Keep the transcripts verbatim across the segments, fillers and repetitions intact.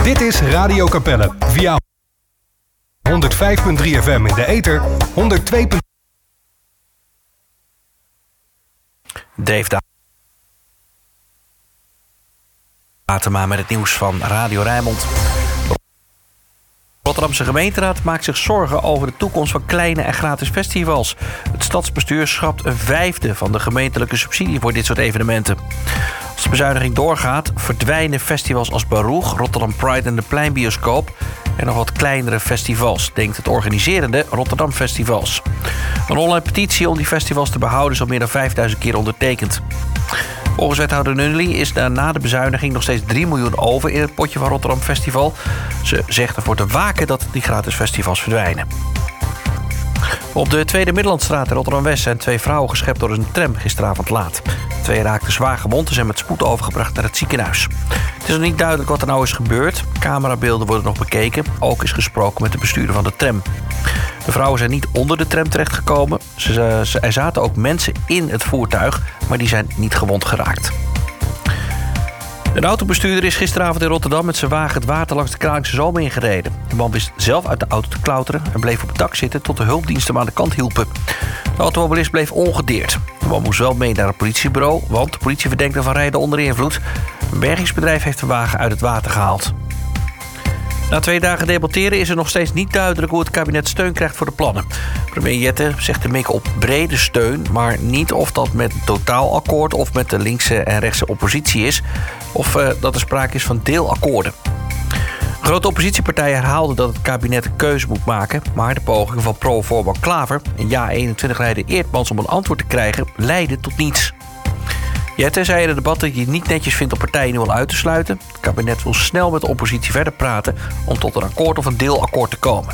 Dit is Radio Capelle via honderd vijf komma drie F M in de ether, honderd twee. Dave da- Atema met het nieuws van Radio Rijnmond. De Rotterdamse gemeenteraad maakt zich zorgen over de toekomst van kleine en gratis festivals. Het stadsbestuur schrapt een vijfde van de gemeentelijke subsidie voor dit soort evenementen. Als de bezuiniging doorgaat, verdwijnen festivals als Baruch, Rotterdam Pride en de Pleinbioscoop en nog wat kleinere festivals, denkt het organiserende Rotterdam Festivals. Een online petitie om die festivals te behouden is al meer dan vijfduizend keer ondertekend. Volgens wethouder Nunnely is er na de bezuiniging nog steeds drie miljoen over in het potje van Rotterdam Festival. Ze zegt ervoor te waken dat die gratis festivals verdwijnen. Op de Tweede Middellandstraat in Rotterdam-West zijn twee vrouwen geschept door een tram gisteravond laat. De twee raakten zwaar gewond en zijn met spoed overgebracht naar het ziekenhuis. Het is nog niet duidelijk wat er nou is gebeurd. Camerabeelden worden nog bekeken. Ook is gesproken met de bestuurder van de tram. De vrouwen zijn niet onder de tram terechtgekomen. Ze, ze, er zaten ook mensen in het voertuig, maar die zijn niet gewond geraakt. Een autobestuurder is gisteravond in Rotterdam met zijn wagen het water langs de Kralingse Zoom ingereden. De man wist zelf uit de auto te klauteren en bleef op het dak zitten tot de hulpdiensten hem aan de kant hielpen. De automobilist bleef ongedeerd. De man moest wel mee naar het politiebureau, want de politie verdenkt hem van rijden onder invloed. Een bergingsbedrijf heeft de wagen uit het water gehaald. Na twee dagen debatteren is er nog steeds niet duidelijk hoe het kabinet steun krijgt voor de plannen. Premier Jette zegt te mikken op brede steun, maar niet of dat met een totaalakkoord of met de linkse en rechtse oppositie is, of uh, dat er sprake is van deelakkoorden. Grote oppositiepartijen herhaalden dat het kabinet een keuze moet maken, maar de pogingen van pro-voorman Klaver en Ja eenentwintig-leider Eertmans om een antwoord te krijgen leidden tot niets. Jette zei in het debat dat je het niet netjes vindt om partijen nu al uit te sluiten. Het kabinet wil snel met de oppositie verder praten om tot een akkoord of een deelakkoord te komen.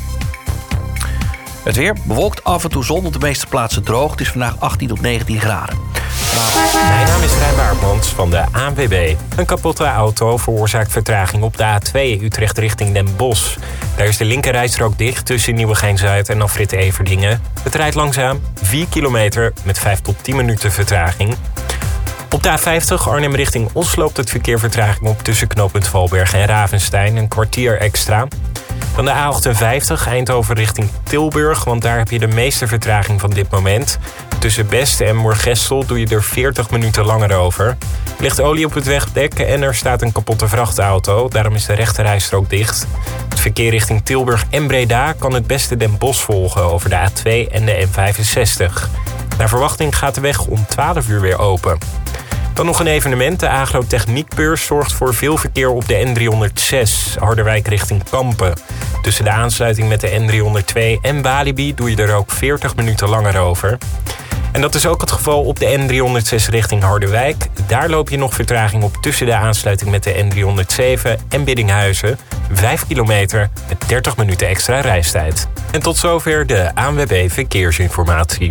Het weer bewolkt, af en toe zon, op de meeste plaatsen droog. Het is vandaag achttien tot negentien graden. Mijn naam is Rijn Baartmans van de A N W B. Een kapotte auto veroorzaakt vertraging op de A twee Utrecht richting Den Bosch. Daar is de linkerrijstrook dicht tussen Nieuwegein-Zuid en Afrit Everdingen. Het rijdt langzaam, vier kilometer met vijf tot tien minuten vertraging. Op de A vijftig Arnhem richting Os loopt het verkeer vertraging op tussen knooppunt Valberg en Ravenstein. Een kwartier extra. Dan de A achtenvijftig Eindhoven richting Tilburg, want daar heb je de meeste vertraging van dit moment. Tussen Best en Moergestel doe je er veertig minuten langer over. Er ligt olie op het wegdek en er staat een kapotte vrachtauto. Daarom is de rechterrijstrook dicht. Het verkeer richting Tilburg en Breda kan het beste Den Bosch volgen over de A twee en de N vijfenzestig. Naar verwachting gaat de weg om twaalf uur weer open. Dan nog een evenement. De Agrotechniekbeurs zorgt voor veel verkeer op de N driehonderdzes, Harderwijk richting Kampen. Tussen de aansluiting met de N driehonderdtwee en Walibi doe je er ook veertig minuten langer over. En dat is ook het geval op de N driehonderdzes richting Harderwijk. Daar loop je nog vertraging op tussen de aansluiting met de N driehonderdzeven en Biddinghuizen. vijf kilometer met dertig minuten extra reistijd. En tot zover de A N W B Verkeersinformatie.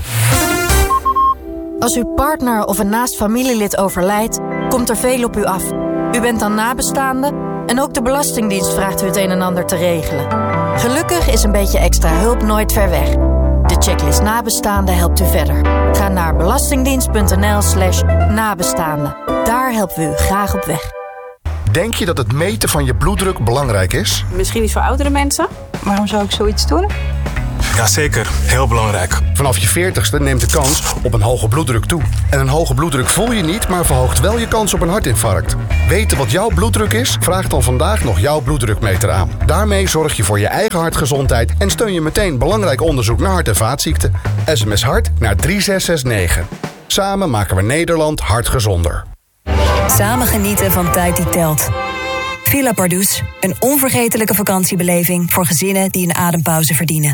Als uw partner of een naast familielid overlijdt, komt er veel op u af. U bent dan nabestaande en ook de Belastingdienst vraagt u het een en ander te regelen. Gelukkig is een beetje extra hulp nooit ver weg. De checklist nabestaande helpt u verder. Ga naar belastingdienst.nl slash nabestaande. Daar helpen we u graag op weg. Denk je dat het meten van je bloeddruk belangrijk is? Misschien niet voor oudere mensen. Waarom zou ik zoiets doen? Jazeker, heel belangrijk. Vanaf je veertigste neemt de kans op een hoge bloeddruk toe. En een hoge bloeddruk voel je niet, maar verhoogt wel je kans op een hartinfarct. Weten wat jouw bloeddruk is? Vraag dan vandaag nog jouw bloeddrukmeter aan. Daarmee zorg je voor je eigen hartgezondheid en steun je meteen belangrijk onderzoek naar hart- en vaatziekten. S M S hart naar drie zes zes negen. Samen maken we Nederland hartgezonder. Samen genieten van tijd die telt. Villa Pardoes, een onvergetelijke vakantiebeleving voor gezinnen die een adempauze verdienen.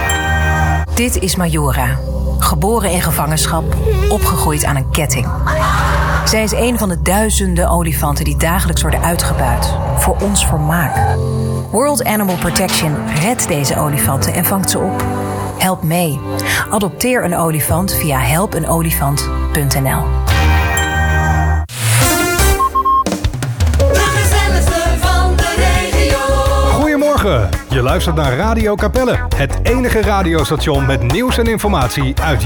Dit is Majora, geboren in gevangenschap, opgegroeid aan een ketting. Zij is een van de duizenden olifanten die dagelijks worden uitgebuit, voor ons vermaak. World Animal Protection redt deze olifanten en vangt ze op. Help mee. Adopteer een olifant via help een olifant punt n l. Goedemorgen, je luistert naar Radio Capelle, het enige radiostation met nieuws en informatie uit